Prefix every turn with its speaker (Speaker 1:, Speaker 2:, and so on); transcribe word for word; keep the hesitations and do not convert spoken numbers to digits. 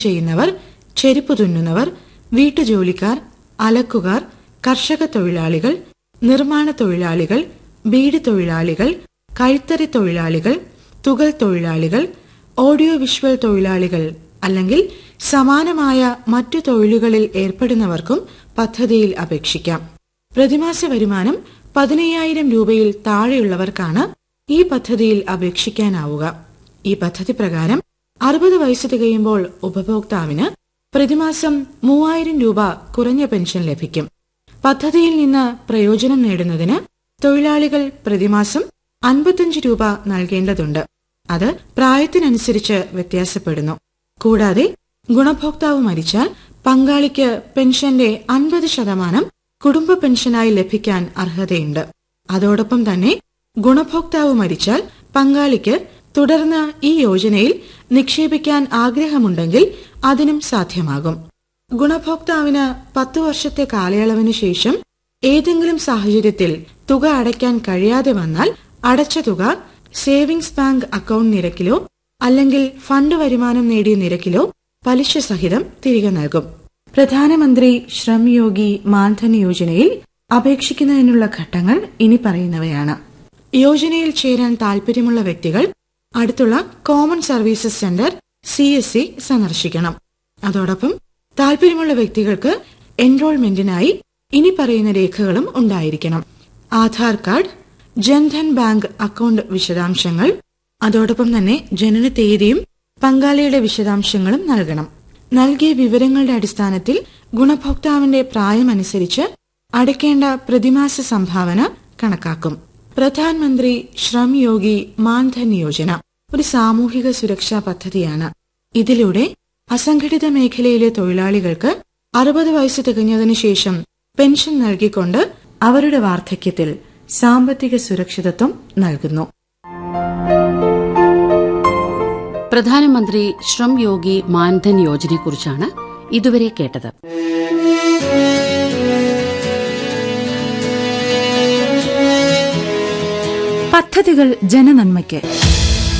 Speaker 1: ചെയ്യുന്നവർ, ചെരുപ്പ് തുന്നുന്നവർ, വീട്ടുജോലിക്കാർ, അലക്കുകാർ, കർഷക തൊഴിലാളികൾ, നിർമ്മാണ തൊഴിലാളികൾ, ബീഡി തൊഴിലാളികൾ, കൈത്തറി തൊഴിലാളികൾ, തുകൽ തൊഴിലാളികൾ, ഓഡിയോ വിഷ്വൽ തൊഴിലാളികൾ അല്ലെങ്കിൽ സമാനമായ മറ്റു തൊഴിലുകളിൽ ഏർപ്പെടുന്നവർക്കും പദ്ധതിയിൽ അപേക്ഷിക്കാം. പ്രതിമാസ വരുമാനം പതിനയ്യായിരം രൂപയിൽ താഴെയുള്ളവർക്കാണ് ഈ പദ്ധതിയിൽ അപേക്ഷിക്കാനാവുക. ഈ പദ്ധതി പ്രകാരം അറുപത് വയസ്സ് തികയുമ്പോൾ ഉപഭോക്താവിന് പ്രതിമാസം മൂവായിരം രൂപ കുറഞ്ഞ പെൻഷൻ ലഭിക്കും. പദ്ധതിയിൽ നിന്ന് പ്രയോജനം നേടുന്നതിന് തൊഴിലാളികൾ പ്രതിമാസം അൻപത്തിയഞ്ച് രൂപ നൽകേണ്ടതുണ്ട്. അത് പ്രായത്തിനനുസരിച്ച് വ്യത്യാസപ്പെടുന്നു. കൂടാതെ ഗുണഭോക്താവ് മരിച്ചാൽ പങ്കാളിക്ക് പെൻഷന്റെ അൻപത് ശതമാനം കുടുംബ പെൻഷനായി ലഭിക്കാൻ അർഹതയുണ്ട്. അതോടൊപ്പം തന്നെ ഗുണഭോക്താവ് മരിച്ചാൽ പങ്കാളിക്ക് തുടർന്ന് ഈ യോജനയിൽ നിക്ഷേപിക്കാൻ ആഗ്രഹമുണ്ടെങ്കിൽ അതിനും സാധ്യമാകും. ഗുണഭോക്താവിന് പത്തു വർഷത്തെ കാലയളവിനു ശേഷം ഏതെങ്കിലും സാഹചര്യത്തിൽ തുക അടയ്ക്കാൻ കഴിയാതെ വന്നാൽ അടച്ച തുക സേവിംഗ്സ് ബാങ്ക് അക്കൌണ്ട് നിരക്കിലോ അല്ലെങ്കിൽ ഫണ്ട് വരുമാനം നേടിയ നിരക്കിലോ പലിശ സഹിതം തിരികെ നൽകും. പ്രധാനമന്ത്രി ശ്രം യോഗി മാൻധൻ യോജനയിൽ അപേക്ഷിക്കുന്നതിനുള്ള ഘട്ടങ്ങൾ ഇനി പറയുന്നവയാണ്. യോജനയിൽ ചേരാൻ താൽപര്യമുള്ള വ്യക്തികൾ അടുത്തുള്ള common services centre C S C സന്ദർശിക്കണം. അതോടൊപ്പം താൽപര്യമുള്ള വ്യക്തികൾക്ക് എൻറോൾമെന്റിനായി ഇനി പറയുന്ന രേഖകളും ഉണ്ടായിരിക്കണം. Aadhaar card, Jan Dhan bank account വിശദാംശങ്ങൾ, അതോടൊപ്പം തന്നെ ജനന തീയതിയും പങ്കാളിയുടെ വിശദാംശങ്ങളും നൽകണം. നൽകിയ വിവരങ്ങളുടെ അടിസ്ഥാനത്തിൽ ഗുണഭോക്താവിന്റെ പ്രായമനുസരിച്ച് അടയ്ക്കേണ്ട പ്രതിമാസ സംഭാവന കണക്കാക്കും. പ്രധാനമന്ത്രി ശ്രം യോഗി മാൻധൻ യോജന ഒരു സാമൂഹിക സുരക്ഷാ പദ്ധതിയാണ്. ഇതിലൂടെ അസംഘടിത മേഖലയിലെ തൊഴിലാളികൾക്ക് അറുപത് വയസ്സ് തികഞ്ഞതിനു ശേഷം പെൻഷൻ നൽകിക്കൊണ്ട് അവരുടെ വാർദ്ധക്യത്തിൽ സാമ്പത്തിക സുരക്ഷിതത്വം നൽകുന്നു.
Speaker 2: പ്രധാനമന്ത്രി ശ്രം യോഗി മാൻധൻ യോജനയെക്കുറിച്ചാണ് ഇതുവരെ കേട്ടത്.
Speaker 1: പദ്ധതികൾ ജനനന്മയ്ക്ക്.